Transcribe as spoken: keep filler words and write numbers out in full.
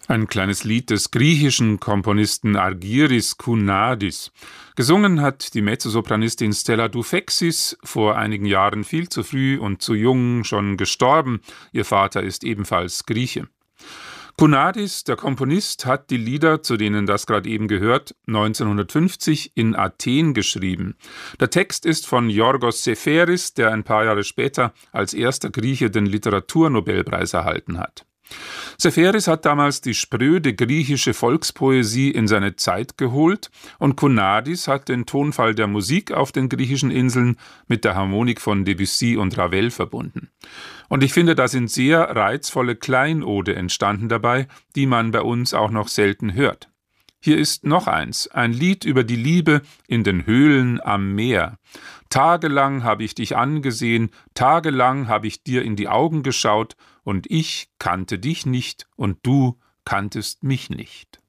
Ein kleines Lied des griechischen Komponisten Argyris Kounadis. Gesungen hat die Mezzosopranistin Stella Dufeksis, vor einigen Jahren viel zu früh und zu jung schon gestorben. Ihr Vater ist ebenfalls Grieche. Kounadis, der Komponist, hat die Lieder, zu denen das gerade eben gehört, neunzehnhundertfünfzig in Athen geschrieben. Der Text ist von Yorgos Seferis, der ein paar Jahre später als erster Grieche den Literaturnobelpreis erhalten hat. Seferis hat damals die spröde griechische Volkspoesie in seine Zeit geholt und Kounadis hat den Tonfall der Musik auf den griechischen Inseln mit der Harmonik von Debussy und Ravel verbunden. Und ich finde, da sind sehr reizvolle Kleinode entstanden dabei, die man bei uns auch noch selten hört. Hier ist noch eins, ein Lied über die Liebe in den Höhlen am Meer. Tagelang habe ich dich angesehen, tagelang habe ich dir in die Augen geschaut, und ich kannte dich nicht und du kanntest mich nicht.